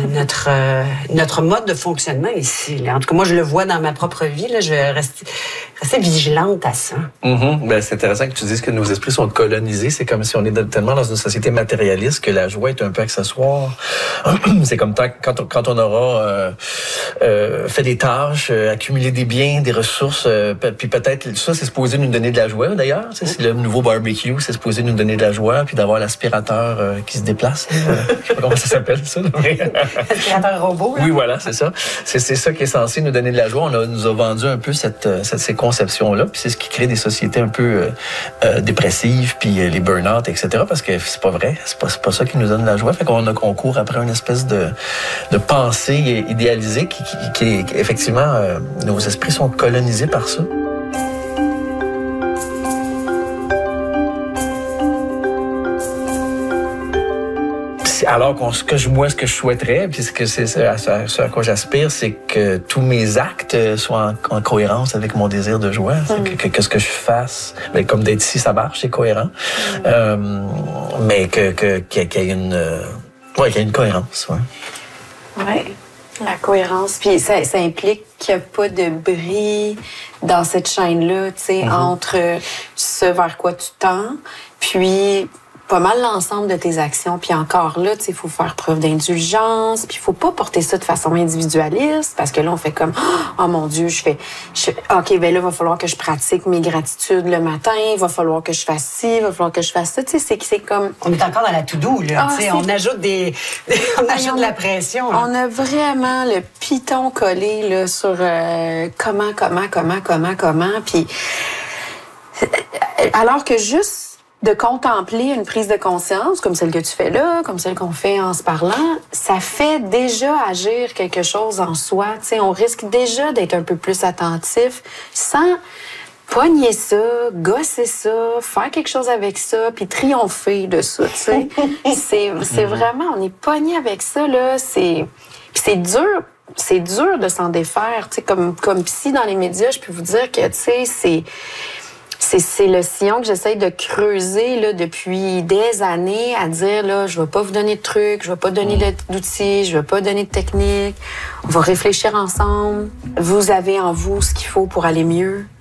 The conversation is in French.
notre mode de fonctionnement ici. Là. En tout cas, moi, je le vois dans ma propre vie. Là, je vais rester vigilante à ça. Ben, c'est intéressant que tu dises que nos esprits sont colonisés. C'est comme si on est tellement dans une société matérialiste que la joie est un peu accessoire. C'est comme quand on aura fait des tâches, accumulé des biens, des ressources, puis peut-être ça, c'est supposé nous donner de la joie d'ailleurs. C'est le nouveau barbecue, c'est supposé nous donner de la joie, puis d'avoir l'aspirateur qui se déplace. Je sais pas comment ça s'appelle ça. L'aspirateur robot. Là. Oui, voilà, c'est ça. C'est ça qui est censé nous donner de la joie. Nous a vendu un peu ces conceptions-là, puis c'est ce qui crée des sociétés un peu dépressives, puis les burn-out, etc. Parce que c'est pas vrai, c'est pas ça qui nous donne de la joie. Fait qu'on court après une espèce de pensée idéalisée qui effectivement, nos esprits sont colonisés par ça. Alors ce que je souhaiterais, puis ce à quoi j'aspire, c'est que tous mes actes soient en cohérence avec mon désir de joie. Que ce que je fasse, mais comme d'être ici, ça marche, c'est cohérent. Mais qu'il y ait une cohérence. Ouais. La cohérence. Puis ça implique qu'il n'y a pas de bris dans cette chaîne-là, tu sais, entre ce vers quoi tu tends, puis pas mal l'ensemble de tes actions. Puis encore là, tu sais, il faut faire preuve d'indulgence, puis il faut pas porter ça de façon individualiste, parce que là, on fait comme « Oh mon Dieu, OK, ben là, il va falloir que je pratique mes gratitudes le matin, il va falloir que je fasse ci, il va falloir que je fasse ça. » Tu sais, c'est comme... On est encore dans la to-do, là. Tu sais, on ajoute on ajoute de la pression. Là. On a vraiment le piton collé, là, sur comment, puis... Alors que juste de contempler une prise de conscience, comme celle que tu fais là, comme celle qu'on fait en se parlant, ça fait déjà agir quelque chose en soi. Tu sais, on risque déjà d'être un peu plus attentif sans pogner ça, gosser ça, faire quelque chose avec ça, puis triompher de ça, tu sais. c'est vraiment, on est pogné avec ça, là. Puis c'est dur. C'est dur de s'en défaire. Tu sais, comme psy dans les médias, je peux vous dire que, tu sais, c'est le sillon que j'essaye de creuser là, depuis des années, à dire, là, je vais pas vous donner de trucs, je vais pas donner d'outils, je vais pas donner de techniques. On va réfléchir ensemble. Vous avez en vous ce qu'il faut pour aller mieux.